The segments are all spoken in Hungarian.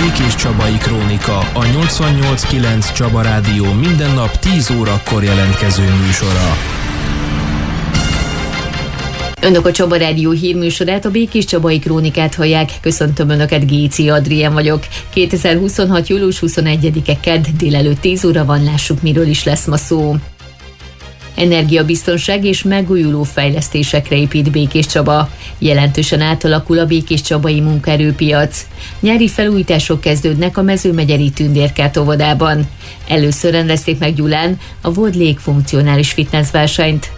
Békés Csabai Krónika, a 88.9 Csaba Rádió minden nap 10 órakor jelentkező műsora. Önök a Csaba Rádió hírműsorát, a Békés Csabai Krónikát hallják. Köszöntöm Önöket, Géci Adrien vagyok. 2026. július 21-e kedd, délelőtt 10 óra van, lássuk, miről is lesz ma szó. Energiabiztonság és megújuló fejlesztésekre épít Békéscsaba. Jelentősen átalakul a békéscsabai munkaerőpiac. Nyári felújítások kezdődnek a mezőmegyeri Tündérkert óvodában. Először rendezték meg Gyulán a World Lake funkcionális fitnessversenyt.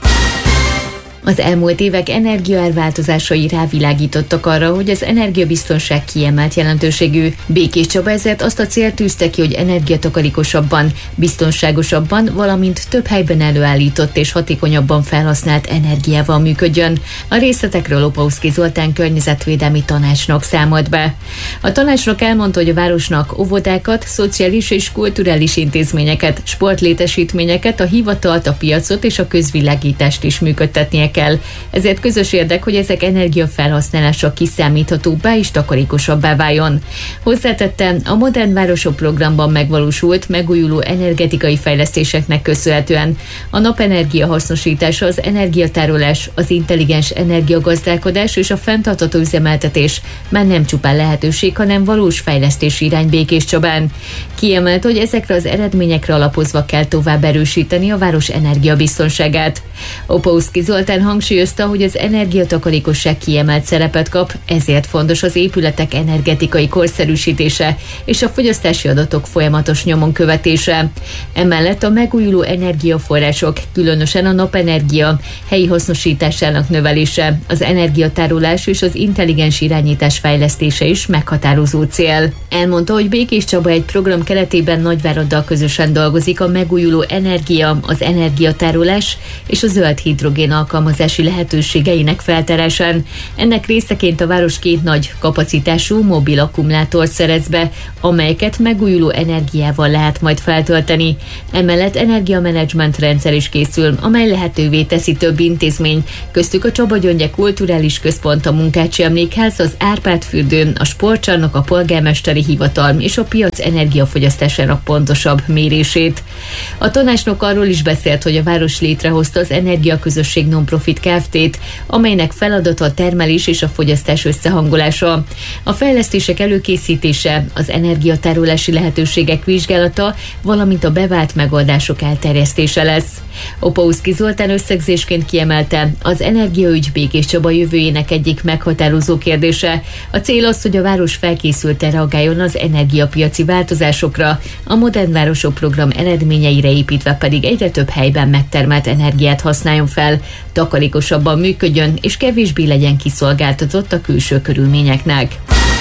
Az elmúlt évek energiaelváltozásai rávilágítottak arra, hogy az energiabiztonság kiemelt jelentőségű. Békéscsaba ezért azt a célt tűzte ki, hogy energiatakarékosabban, biztonságosabban, valamint több helyben előállított és hatékonyabban felhasznált energiával működjön. A részletekről Lopauszki Zoltán környezetvédelmi tanácsnok számolt be. A tanácsnok elmondta, hogy a városnak óvodákat, szociális és kulturális intézményeket, sportlétesítményeket, a hivatalt, a piacot és a közvilágítást is működtetnie kell. Ezért közös érdek, hogy ezek energiafelhasználása kiszámíthatóbbá és takarékosabbá váljon. Hozzátette, a Modern Városok programban megvalósult megújuló energetikai fejlesztéseknek köszönhetően a napenergia hasznosítása, az energiatárolás, az intelligens energiagazdálkodás és a fenntartható üzemeltetés már nem csupán lehetőség, hanem valós fejlesztési irány Békéscsabán. Kiemelt, hogy ezekre az eredményekre alapozva kell tovább erősíteni a város energiabiztonságát. Lopauszki Zoltán hangsúlyozta, hogy az energiatakarékosság kiemelt szerepet kap, ezért fontos az épületek energetikai korszerűsítése és a fogyasztási adatok folyamatos nyomon követése. Emellett a megújuló energiaforrások, különösen a napenergia helyi hasznosításának növelése, az energiatárolás és az intelligens irányítás fejlesztése is meghatározó cél. Elmondta, hogy Békéscsaba egy program keretében Nagyváraddal közösen dolgozik a megújuló energia, az energiatárolás és a zöld hidrogén alkalmazási lehetőségeinek feltárásán. Ennek részeként a város 2 nagy kapacitású mobil akkumulátort szerez be, amelyeket megújuló energiával lehet majd feltölteni. Emellett energiamenedzsment rendszer is készül, amely lehetővé teszi több intézmény, köztük a Csaba Gyöngye Kulturális Központ, a Munkácsi Emlékház, az Árpád-fürdő, a Sportcsarnok, a Polgármesteri Hivatal és a piac energiafogyasztásának pontosabb mérését. A tanácsnok arról is beszélt, hogy a város létrehozta az Energiaközösség Non-Profit Kft., amelynek feladata a termelés és a fogyasztás összehangolása. A fejlesztések előkészítése, az energiatárolási lehetőségek vizsgálata, valamint a bevált megoldások elterjesztése lesz. Lopauszki Zoltán összegzésként kiemelte, az energiaügy Békéscsaba jövőjének egyik meghatározó kérdése. A cél az, hogy a város felkészülten reagáljon az energiapiaci változásokra, a Modern Városok program eredményeire építve pedig egyre több helyben megtermelt energiát használjon fel, takarékosabban működjön és kevésbé legyen kiszolgáltatott a külső körülményeknek.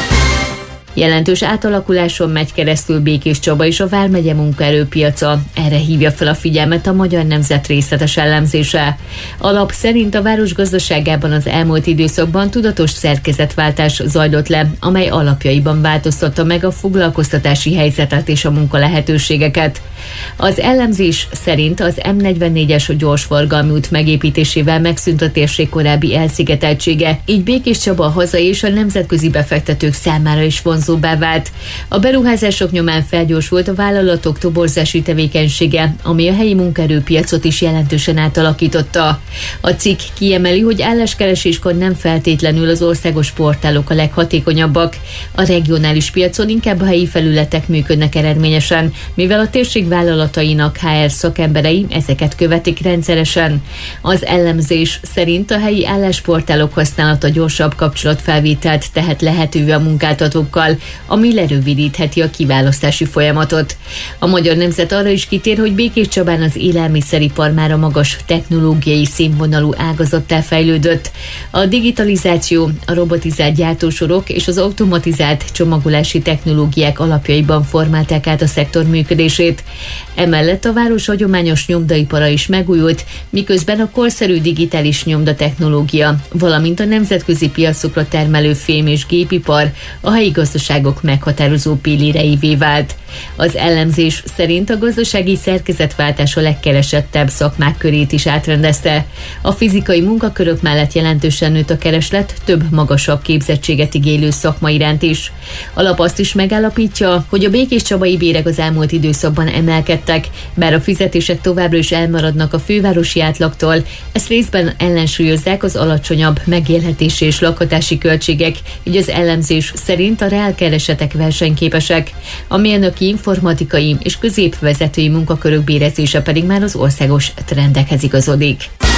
Jelentős átalakuláson megy keresztül Békéscsaba és a vármegye munkaerőpiaca. Erre hívja fel a figyelmet a Magyar Nemzet részletes elemzése. A lap szerint a város gazdaságában az elmúlt időszakban tudatos szerkezetváltás zajlott le, amely alapjaiban változtatta meg a foglalkoztatási helyzetet és a munkalehetőségeket. Az elemzés szerint az M44-es gyorsforgalmi út megépítésével megszűnt a térség korábbi elszigeteltsége, így Békéscsaba a hazai és a nemzetközi befektetők számára is vonzóbbá vált. A beruházások nyomán felgyorsult a vállalatok toborzási tevékenysége, ami a helyi munkaerőpiacot is jelentősen átalakította. A cikk kiemeli, hogy álláskereséskor nem feltétlenül az országos portálok a leghatékonyabbak. A regionális piacon inkább a helyi felületek működnek eredményesen, mivel a térség vállalatainak HR szakemberei ezeket követik rendszeresen. Az elemzés szerint a helyi állásportálok használata gyorsabb kapcsolatfelvételt tehet lehetővé a munkáltatókkal, ami lerövidítheti a kiválasztási folyamatot. A Magyar Nemzet arra is kitér, hogy Békéscsabán az élelmiszeripar már a magas technológiai színvonalú ágazattá fejlődött. A digitalizáció, a robotizált gyártósorok és az automatizált csomagolási technológiák alapjaiban formálták át a szektor működését. Emellett a város hagyományos nyomdaipara is megújult, miközben a korszerű digitális nyomdatechnológia, valamint a nemzetközi piacokra termelő fém- és gépipar a helyi gazdaság gazdaságok meghatározó pilléreivé vált. Az elemzés szerint a gazdasági szerkezetváltás a legkeresettebb szakmák körét is átrendezte. A fizikai munkakörök mellett jelentősen nőtt a kereslet több magasabb képzettséget igénylő szakma iránt is. A lap azt is megállapítja, hogy a békéscsabai bérek az elmúlt időszakban emelkedtek, bár a fizetések továbbra is elmaradnak a fővárosi átlagtól, ezt részben ellensúlyozzák az alacsonyabb megélhetési és lakhatási költségek, így az elemzés szerint a reálkeresetek versenyképesek. A mérnöki, informatikai és középvezetői munkakörök bérezése pedig már az országos trendekhez igazodik.